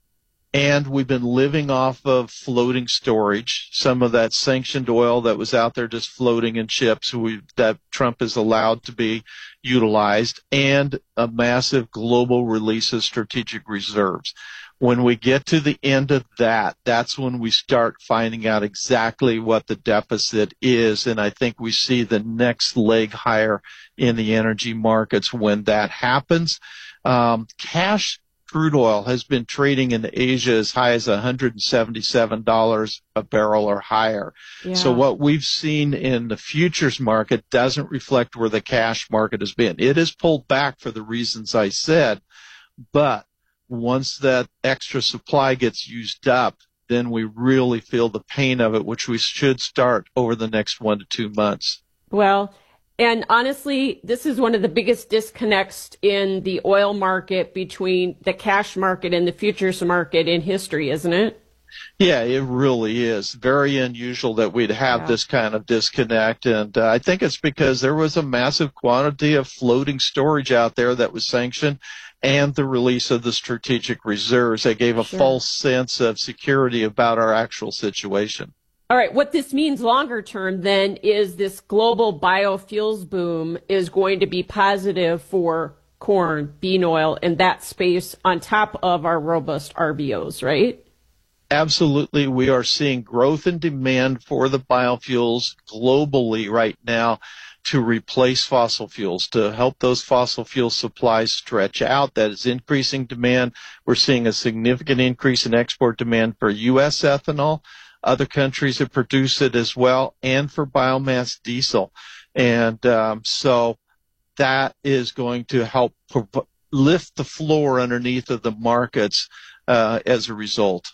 And we've been living off of floating storage, some of that sanctioned oil that was out there just floating in ships we, that Trump has allowed to be utilized, and a massive global release of strategic reserves. When we get to the end of that, that's when we start finding out exactly what the deficit is, and I think we see the next leg higher in the energy markets when that happens. Um, cash crude oil has been trading in Asia as high as one hundred seventy-seven dollars a barrel or higher. Yeah. So what we've seen in the futures market doesn't reflect where the cash market has been. It has pulled back for the reasons I said, but once that extra supply gets used up, then we really feel the pain of it, which we should start over the next one to two months. Well, and honestly, this is one of the biggest disconnects in the oil market between the cash market and the futures market in history, isn't it? Yeah, it really is. Very unusual that we'd have yeah. this kind of disconnect. And uh, I think it's because there was a massive quantity of floating storage out there that was sanctioned, and the release of the strategic reserves that gave a sure. false sense of security about our actual situation. All right, what this means longer term then is this global biofuels boom is going to be positive for corn, bean oil, and that space on top of our robust R V Os, right? Absolutely. We are seeing growth in demand for the biofuels globally right now to replace fossil fuels, to help those fossil fuel supplies stretch out. That is increasing demand. We're seeing a significant increase in export demand for U S ethanol. Other countries that produce it as well, and for biomass diesel. And um, so that is going to help lift the floor underneath of the markets uh, as a result.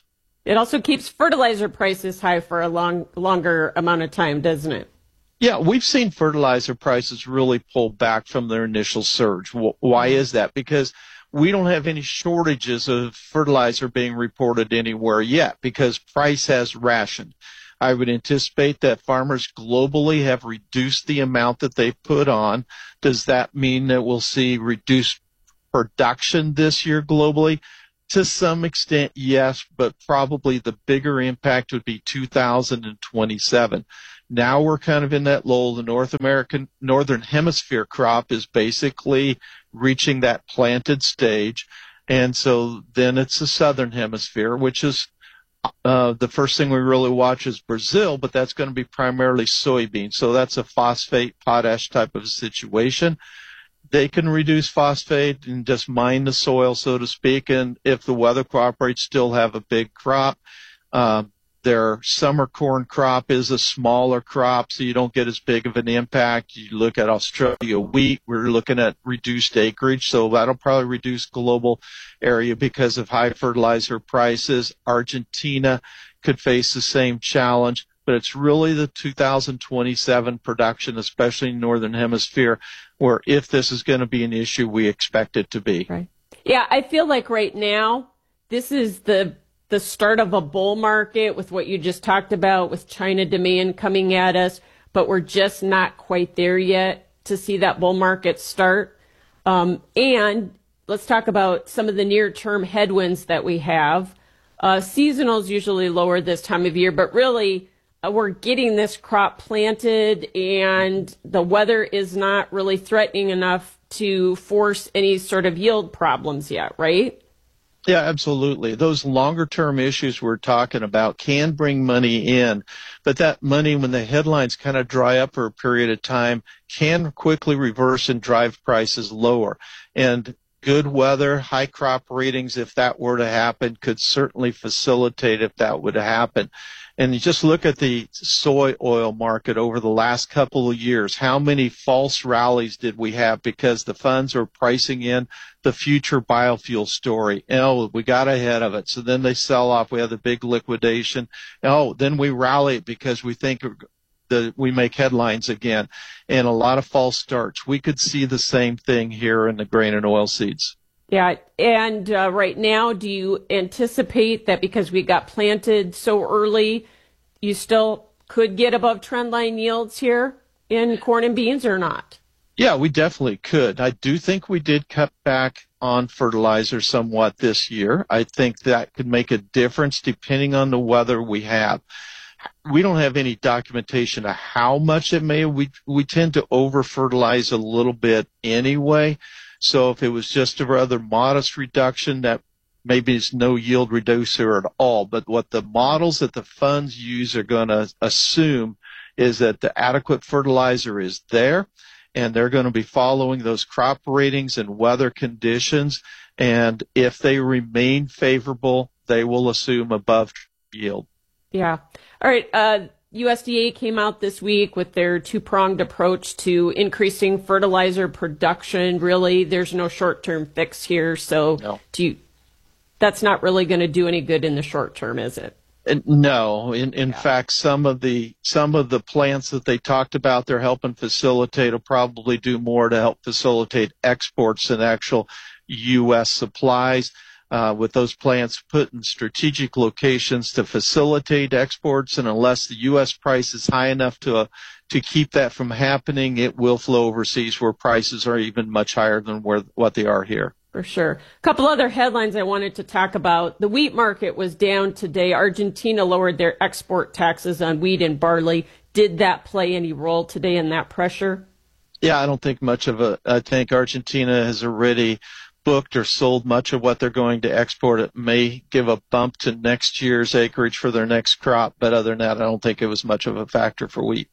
It also keeps fertilizer prices high for a long, longer amount of time, doesn't it? Yeah, we've seen fertilizer prices really pull back from their initial surge. Why is that? Because we don't have any shortages of fertilizer being reported anywhere yet because price has rationed. I would anticipate that farmers globally have reduced the amount that they put on. Does that mean that we'll see reduced production this year globally? To some extent, yes, but probably the bigger impact would be two thousand twenty-seven. Now we're kind of in that lull. The North American, Northern Hemisphere crop is basically reaching that planted stage. And so then it's the Southern Hemisphere, which is uh, the first thing we really watch is Brazil, but that's going to be primarily soybeans. So that's a phosphate, potash type of situation. They can reduce phosphate and just mine the soil, so to speak. And if the weather cooperates, still have a big crop. Um, Their summer corn crop is a smaller crop, so you don't get as big of an impact. You look at Australia wheat, we're looking at reduced acreage, so that'll probably reduce global area because of high fertilizer prices. Argentina could face the same challenge, but it's really the two thousand twenty-seven production, especially in Northern Hemisphere, where if this is going to be an issue, we expect it to be. Right. Yeah, I feel like right now, this is the the start of a bull market with what you just talked about with China demand coming at us, but we're just not quite there yet to see that bull market start. Um, and let's talk about some of the near-term headwinds that we have. Uh, seasonal is usually lower this time of year, but really uh, we're getting this crop planted and the weather is not really threatening enough to force any sort of yield problems yet, right? Yeah, absolutely. Those longer-term issues we're talking about can bring money in, but that money, when the headlines kind of dry up for a period of time, can quickly reverse and drive prices lower. And good weather, high crop ratings, if that were to happen, could certainly facilitate if that would happen. And you just look at the soy oil market over the last couple of years. How many false rallies did we have because the funds are pricing in the future biofuel story? Oh, we got ahead of it. So then they sell off. We have the big liquidation. Oh, then we rally because we think that we make headlines again. And a lot of false starts. We could see the same thing here in the grain and oilseeds. Yeah, and uh, right now, do you anticipate that because we got planted so early, you still could get above trend line yields here in corn and beans or not? Yeah, we definitely could. I do think we did cut back on fertilizer somewhat this year. I think that could make a difference depending on the weather we have. We don't have any documentation of how much it may. We we tend to over fertilize a little bit anyway. So if it was just a rather modest reduction, that maybe is no yield reducer at all. But what the models that the funds use are going to assume is that the adequate fertilizer is there, and they're going to be following those crop ratings and weather conditions. And if they remain favorable, they will assume above yield. Yeah. All right. Uh, U S D A came out this week with their two-pronged approach to increasing fertilizer production. Really, there's no short-term fix here. So no. do you, that's not really going to do any good in the short term, is it? No. In, in yeah. fact, some of the some of the plants that they talked about they're helping facilitate will probably do more to help facilitate exports than actual U S supplies. Uh, with those plants put in strategic locations to facilitate exports, and unless the U S price is high enough to uh, to keep that from happening, it will flow overseas where prices are even much higher than where what they are here. For sure. A couple other headlines I wanted to talk about. The wheat market was down today. Argentina lowered their export taxes on wheat and barley. Did that play any role today in that pressure? Yeah, I don't think much of a. I think Argentina has already booked or sold much of what they're going to export. It may give a bump to next year's acreage for their next crop, but other than that, I don't think it was much of a factor for wheat.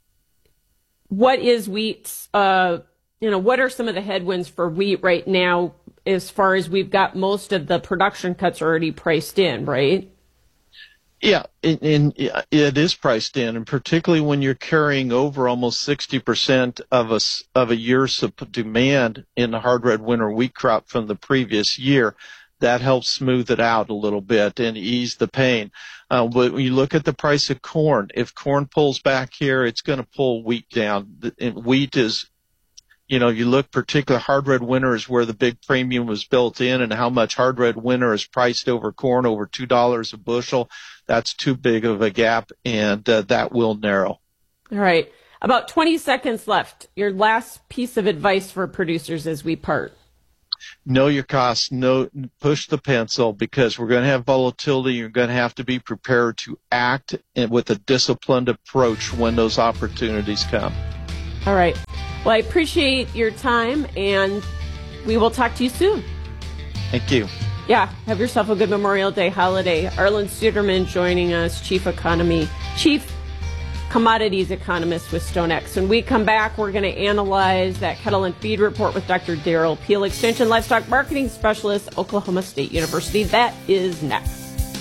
What is wheat's, uh, you know, what are some of the headwinds for wheat right now as far as we've got most of the production cuts already priced in, right? Yeah, and, and it is priced in, and particularly when you're carrying over almost sixty percent of a, of a year's demand in the hard red winter wheat crop from the previous year, that helps smooth it out a little bit and ease the pain. Uh, but when you look at the price of corn, if corn pulls back here, it's going to pull wheat down. And wheat is, you know, you look particular hard red winter is where the big premium was built in, and how much hard red winter is priced over corn, over two dollars a bushel. That's too big of a gap, and uh, that will narrow. All right. About twenty seconds left. Your last piece of advice for producers as we part. Know your costs, know, push the pencil, because we're going to have volatility. You're going to have to be prepared to act with a disciplined approach when those opportunities come. All right. Well, I appreciate your time, and we will talk to you soon. Thank you. Yeah, have yourself a good Memorial Day holiday. Arlen Suderman joining us, Chief Economy, Chief Commodities Economist with StoneX. When we come back, we're going to analyze that cattle and feed report with Doctor Daryl Peel, Extension Livestock Marketing Specialist, Oklahoma State University. That is next.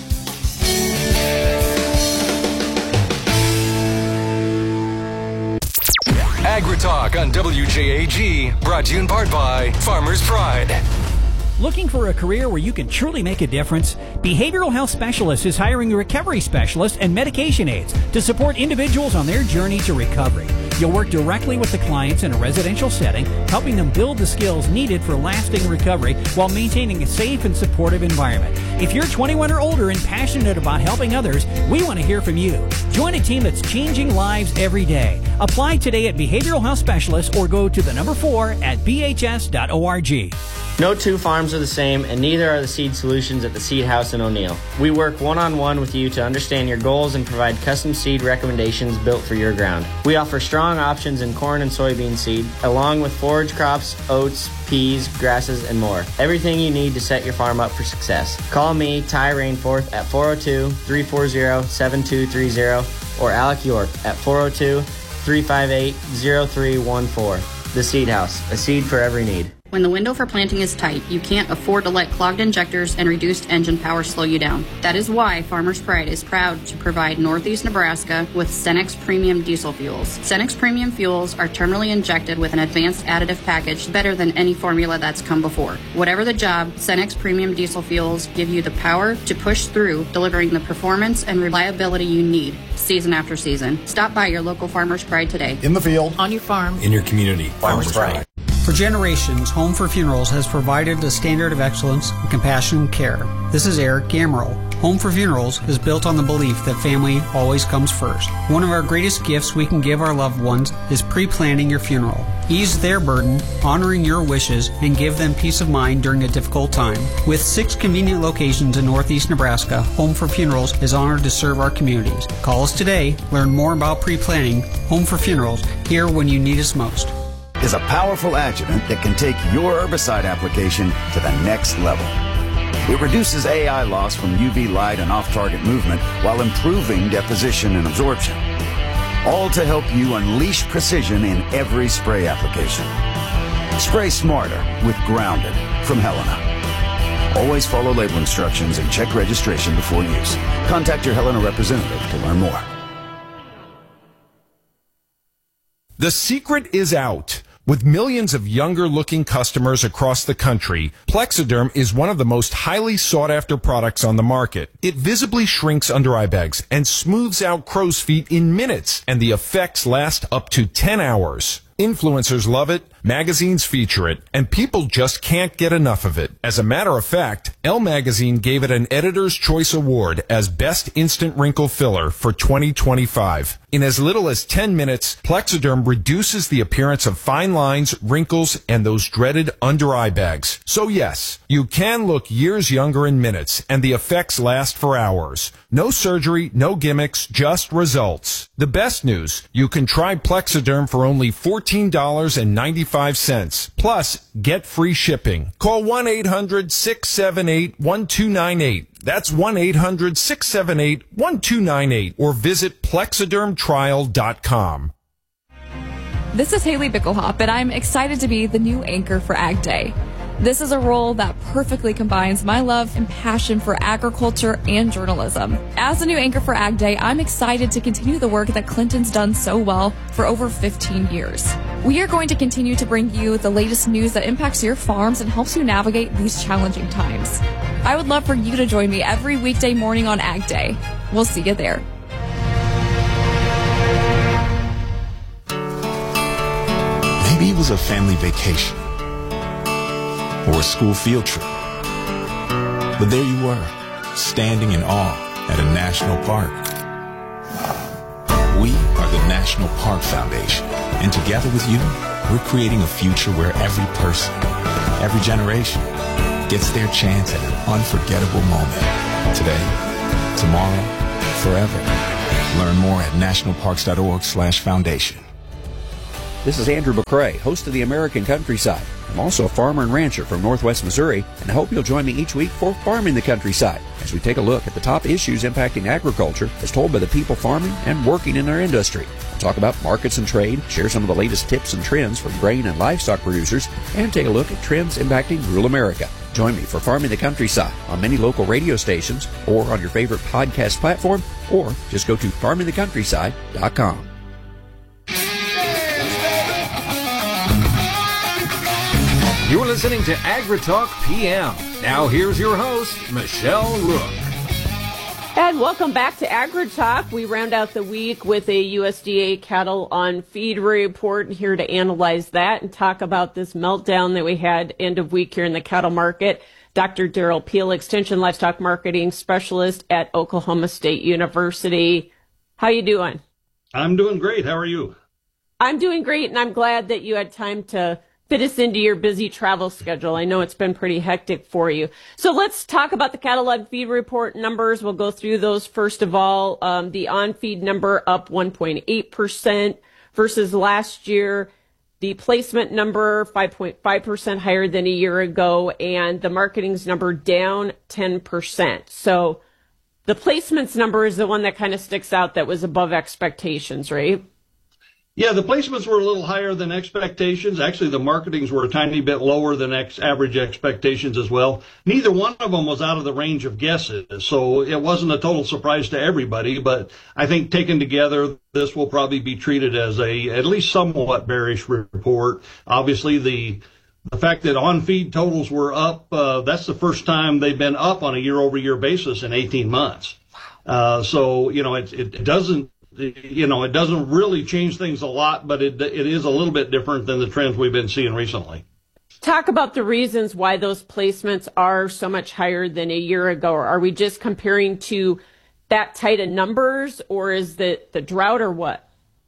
AgriTalk on W J A G, brought to you in part by Farmers Pride. Looking for a career where you can truly make a difference? Behavioral Health Specialist is hiring recovery specialists and medication aides to support individuals on their journey to recovery. You'll work directly with the clients in a residential setting, helping them build the skills needed for lasting recovery while maintaining a safe and supportive environment. If you're twenty-one or older and passionate about helping others, we want to hear from you. Join a team that's changing lives every day. Apply today at Behavioral Health Specialist or go to the number four at b h s dot org. No two farms are the same, and neither are the seed solutions at the Seed House in O'Neill. We work one-on-one with you to understand your goals and provide custom seed recommendations built for your ground. We offer strong options in corn and soybean seed, along with forage crops, oats, peas, grasses, and more. Everything you need to set your farm up for success. Call me, Ty Rainforth, at four oh two, three four zero, seven two three zero or Alec York at four oh two, three five eight, zero three one four. The Seed House, a seed for every need. When the window for planting is tight, you can't afford to let clogged injectors and reduced engine power slow you down. That is why Farmers Pride is proud to provide Northeast Nebraska with Cenex Premium Diesel Fuels. Cenex Premium Fuels are terminally injected with an advanced additive package better than any formula that's come before. Whatever the job, Cenex Premium Diesel Fuels give you the power to push through, delivering the performance and reliability you need season after season. Stop by your local Farmers Pride today. In the field, on your farm, in your community. Farmers Pride. For generations, Home for Funerals has provided a standard of excellence and compassionate care. This is Eric Gamrell. Home for Funerals is built on the belief that family always comes first. One of our greatest gifts we can give our loved ones is pre-planning your funeral. Ease their burden, honoring your wishes, and give them peace of mind during a difficult time. With six convenient locations in Northeast Nebraska, Home for Funerals is honored to serve our communities. Call us today. Learn more about pre-planning. Home for Funerals, here when you need us most. Is a powerful adjuvant that can take your herbicide application to the next level. It reduces A I loss from U V light and off-target movement while improving deposition and absorption. All to help you unleash precision in every spray application. Spray smarter with Grounded from Helena. Always follow label instructions and check registration before use. Contact your Helena representative to learn more. The secret is out. With millions of younger-looking customers across the country, Plexiderm is one of the most highly sought-after products on the market. It visibly shrinks under-eye bags and smooths out crow's feet in minutes, and the effects last up to ten hours. Influencers love it, magazines feature it, and people just can't get enough of it. As a matter of fact, Elle Magazine gave it an Editor's Choice Award as Best Instant Wrinkle Filler for twenty twenty-five. In as little as ten minutes, Plexiderm reduces the appearance of fine lines, wrinkles, and those dreaded under-eye bags. So yes, you can look years younger in minutes, and the effects last for hours. No surgery, no gimmicks, just results. The best news, you can try Plexiderm for only fourteen dollars and ninety-five cents. Plus, get free shipping. Call one eight hundred, six seven eight, one two nine eight. That's one eight hundred, six seven eight, one two nine eight. Or visit plexiderm trial dot com. This is Haley Bickelhop, and I'm excited to be the new anchor for Ag Day. This is a role that perfectly combines my love and passion for agriculture and journalism. As the new anchor for Ag Day, I'm excited to continue the work that Clinton's done so well for over fifteen years. We are going to continue to bring you the latest news that impacts your farms and helps you navigate these challenging times. I would love for you to join me every weekday morning on Ag Day. We'll see you there. Maybe it was a family vacation or a school field trip. But there you were, standing in awe at a national park. We are the National Park Foundation, and together with you, we're creating a future where every person, every generation, gets their chance at an unforgettable moment. Today, tomorrow, forever. Learn more at nationalparks.org slash foundation. This is Andrew McCrae, host of the American Countryside. I'm also a farmer and rancher from Northwest Missouri, and I hope you'll join me each week for Farming the Countryside as we take a look at the top issues impacting agriculture as told by the people farming and working in our industry. We'll talk about markets and trade, share some of the latest tips and trends for grain and livestock producers, and take a look at trends impacting rural America. Join me for Farming the Countryside on many local radio stations or on your favorite podcast platform, or just go to farming the countryside dot com. You're listening to AgriTalk P M. Now here's your host, Michelle Rook. And welcome back to AgriTalk. We round out the week with a U S D A cattle on feed report, here to analyze that and talk about this meltdown that we had end of week here in the cattle market. Doctor Daryl Peel, Extension Livestock Marketing Specialist at Oklahoma State University. How you doing? I'm doing great. How are you? I'm doing great, and I'm glad that you had time to fit us into your busy travel schedule. I know it's been pretty hectic for you. So let's talk about the cattle on feed report numbers. We'll go through those first of all. Um, the on-feed number up one point eight percent versus last year. The placement number five point five percent higher than a year ago, and the marketing's number down ten percent. So the placements number is the one that kind of sticks out, that was above expectations, right? Yeah, the placements were a little higher than expectations. Actually, the marketings were a tiny bit lower than ex- average expectations as well. Neither one of them was out of the range of guesses, so it wasn't a total surprise to everybody. But I think taken together, this will probably be treated as a at least somewhat bearish report. Obviously, the the fact that on-feed totals were up, uh, that's the first time they've been up on a year-over-year basis in eighteen months. Uh, so, you know, it, it doesn't, you know, it doesn't really change things a lot, but it it is a little bit different than the trends we've been seeing recently. Talk about the reasons why those placements are so much higher than a year ago. Are we just comparing to that tight of numbers, or is it the drought, or what?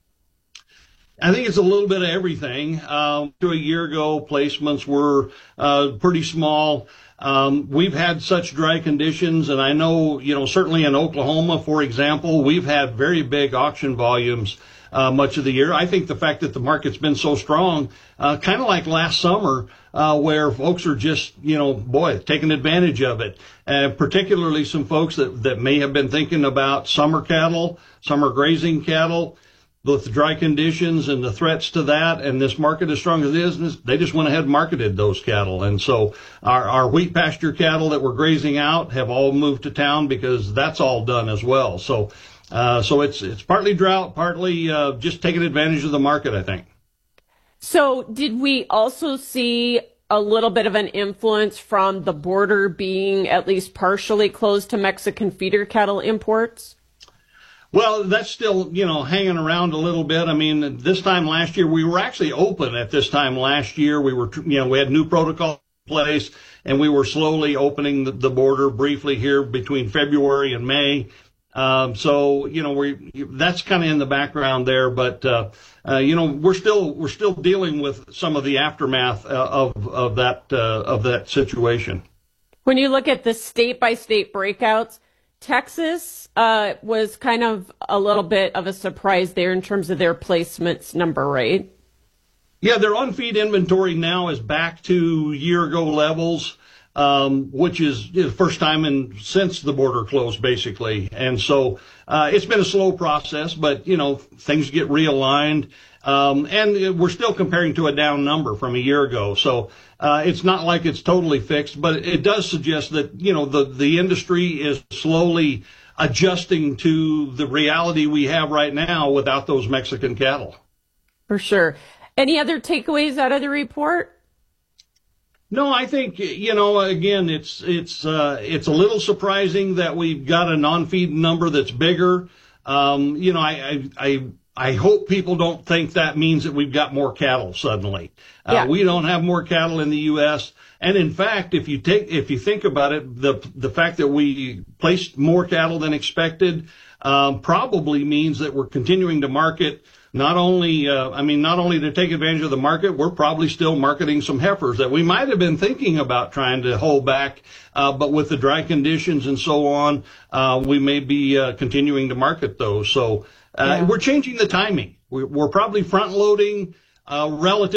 I think it's a little bit of everything. Um, to a year ago, placements were uh, pretty small. Um, we've had such dry conditions, and I know, you know, certainly in Oklahoma, for example, we've had very big auction volumes uh, much of the year. I think the fact that the market's been so strong, uh, kind of like last summer, uh, where folks are just, you know, boy, taking advantage of it. Uh, particularly some folks that, that may have been thinking about summer cattle, summer grazing cattle. With the dry conditions and the threats to that, and this market as strong as it is, they just went ahead and marketed those cattle. And so our, our wheat pasture cattle that were grazing out have all moved to town because that's all done as well. So, uh, so it's, it's partly drought, partly, uh, just taking advantage of the market, I think. So did we also see a little bit of an influence from the border being at least partially closed to Mexican feeder cattle imports? Well, that's still, you know, hanging around a little bit. I mean, this time last year, we were actually open at this time last year. We were, you know, we had new protocol in place, and we were slowly opening the, the border briefly here between February and May. Um, so, you know, we that's kind of in the background there, but, uh, uh, you know, we're still, we're still dealing with some of the aftermath uh, of, of that, uh, of that situation. When you look at the state by state breakouts, Texas uh, was kind of a little bit of a surprise there in terms of their placements number, right? Yeah, their on-feed inventory now is back to year-ago levels, um, which is the first time in since the border closed, basically. And so uh, it's been a slow process, but, you know, things get realigned. Um, and we're still comparing to a down number from a year ago. So uh, it's not like it's totally fixed, but it does suggest that, you know, the, the industry is slowly adjusting to the reality we have right now without those Mexican cattle. For sure. Any other takeaways out of the report? No, I think, you know, again, it's it's uh, it's a little surprising that we've got a non-feed number that's bigger. Um, you know, I, I I I hope people don't think that means that we've got more cattle suddenly. Uh, yeah. We don't have more cattle in the U S And in fact, if you take if you think about it, the the fact that we placed more cattle than expected um, probably means that we're continuing to market. Not only, uh, I mean, not only to take advantage of the market, we're probably still marketing some heifers that we might have been thinking about trying to hold back, uh, but with the dry conditions and so on, uh, we may be uh, continuing to market those. So uh, yeah. we're changing the timing. We're, we're probably front loading uh, relative.